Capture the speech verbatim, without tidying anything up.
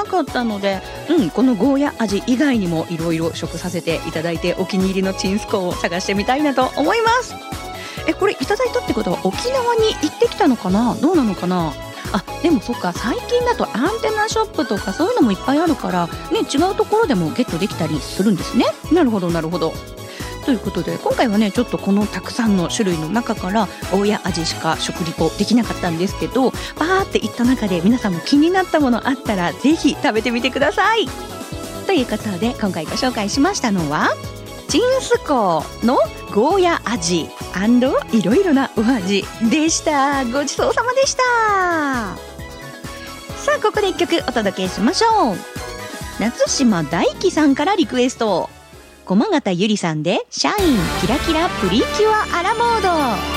かったので、うん、このゴーヤ味以外にもいろいろ食させていただいて、お気に入りのチンスコーを探してみたいなと思います。え、これいただいたってことは沖縄に行ってきたのかな、どうなのかな。あ、でもそっか、最近だとアンテナショップとかそういうのもいっぱいあるからね、違うところでもゲットできたりするんですね。なるほどなるほど。ということで今回はね、ちょっとこのたくさんの種類の中からゴーヤ味しか食リポできなかったんですけど、バーっていった中で皆さんも気になったものあったらぜひ食べてみてください。ということで今回ご紹介しましたのはチンスコーのゴーヤ味&いろいろなお味でした。ごちそうさまでした。さあここでいっきょくお届けしましょう。夏島大輝さんからリクエスト、駒形ゆりさんでシャインキラキラプリキュアアラモード。